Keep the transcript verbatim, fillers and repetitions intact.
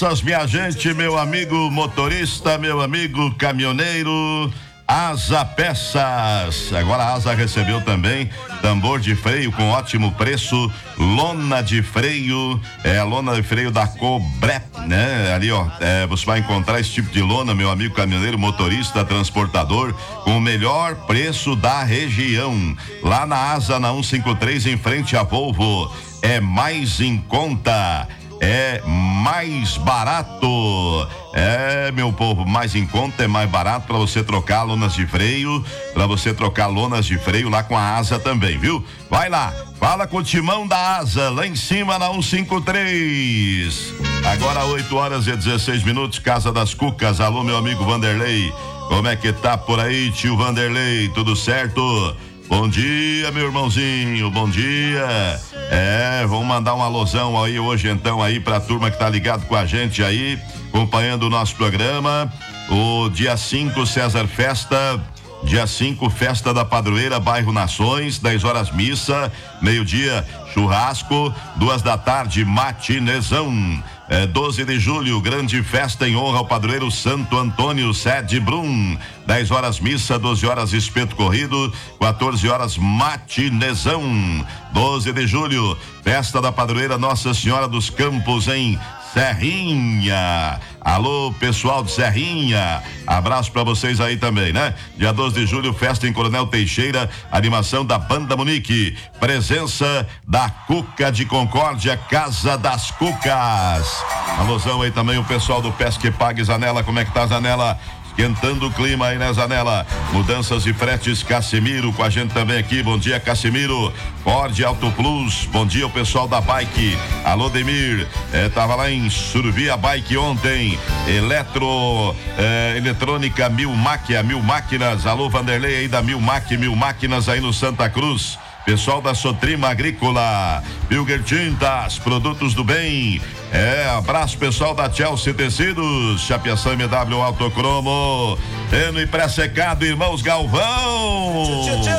Minha gente, meu amigo motorista, meu amigo caminhoneiro, Asa Peças. Agora a Asa recebeu também tambor de freio com ótimo preço, lona de freio, é a lona de freio da Cobrep, né? Ali, ó, é, você vai encontrar esse tipo de lona, meu amigo caminhoneiro, motorista, transportador, com o melhor preço da região. Lá na Asa, na cento e cinquenta e três, em frente à Volvo. É mais em conta. É mais barato. É, meu povo, mais em conta, é mais barato para você trocar lonas de freio, para você trocar lonas de freio lá com a Asa também, viu? Vai lá, fala com o timão da Asa, lá em cima na cento e cinquenta e três. Agora oito horas e dezesseis minutos, Casa das Cucas. Alô, meu amigo Vanderlei, como é que tá por aí, tio Vanderlei? Tudo certo? Bom dia, meu irmãozinho, bom dia. É, vamos mandar um alusão aí hoje então aí pra turma que tá ligado com a gente aí, acompanhando o nosso programa. O dia cinco, César Festa, dia cinco, Festa da Padroeira, bairro Nações, dez horas missa, meio-dia churrasco, duas da tarde matinezão. É, doze de julho, grande festa em honra ao padroeiro Santo Antônio, sede Brum. dez horas missa, doze horas espeto corrido, quatorze horas matinezão. doze de julho, festa da padroeira Nossa Senhora dos Campos em Serrinha. Alô, pessoal de Serrinha, abraço pra vocês aí também, né? Dia doze de julho, festa em Coronel Teixeira, animação da Banda Munique, presença da Cuca de Concórdia, Casa das Cucas. Alôzão aí também o pessoal do Pesque Pague Zanela, como é que tá, Zanela? Esquentando o clima aí, né, Zanela? Mudanças e fretes, Casimiro com a gente também aqui. Bom dia, Casimiro. Ford Auto Plus, bom dia o pessoal da Bike. Alô, Demir, é, tava lá em Survia Bike ontem. Eletro, é, eletrônica Mil Máquina, Mil Máquinas. Alô, Vanderlei aí da Mil Máquina, Mil Máquinas aí no Santa Cruz. Pessoal da Sotrima Agrícola, Pilger Tintas, produtos do bem. É, abraço pessoal da Chelsea Tecidos, Chapiação M W Autocromo, Eno e pré-secado, irmãos Galvão.